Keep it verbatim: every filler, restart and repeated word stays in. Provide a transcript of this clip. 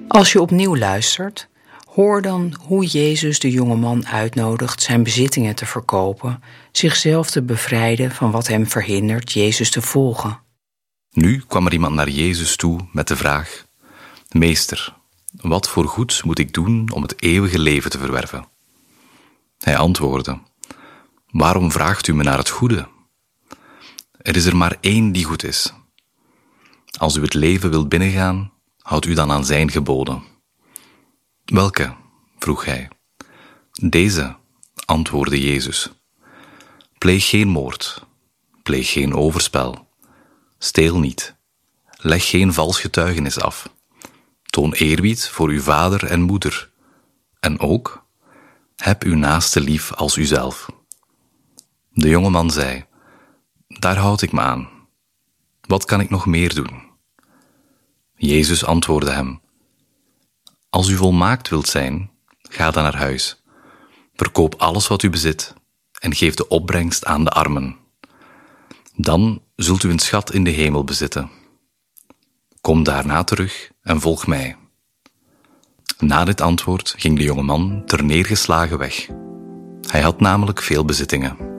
Als je opnieuw luistert, hoor dan hoe Jezus de jonge man uitnodigt zijn bezittingen te verkopen, zichzelf te bevrijden van wat hem verhindert Jezus te volgen. Nu kwam er iemand naar Jezus toe met de vraag: Meester, wat voor goeds moet ik doen om het eeuwige leven te verwerven? Hij antwoordde: Waarom vraagt u me naar het goede? Er is er maar één die goed is. Als u het leven wilt binnengaan, houdt u dan aan zijn geboden. Welke? Vroeg hij. Deze, antwoordde Jezus. Pleeg geen moord, pleeg geen overspel, steel niet, leg geen vals getuigenis af, toon eerbied voor uw vader en moeder, en ook, heb uw naaste lief als uzelf. De jongeman zei: Daar houd ik me aan. Wat kan ik nog meer doen? Jezus antwoordde hem: Als u volmaakt wilt zijn, ga dan naar huis. Verkoop alles wat u bezit en geef de opbrengst aan de armen. Dan zult u een schat in de hemel bezitten. Kom daarna terug en volg mij. Na dit antwoord ging de jongeman terneergeslagen weg. Hij had namelijk veel bezittingen.